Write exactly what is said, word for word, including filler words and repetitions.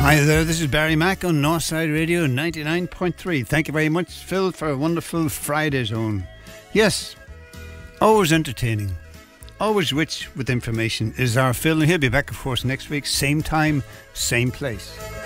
Hi there, this is Barry Mack on Northside Radio ninety-nine point three. Thank you very much, Phil, for a wonderful Friday zone. Yes, always entertaining, always rich with information is our Phil, and he'll be back, of course, next week, same time, same place.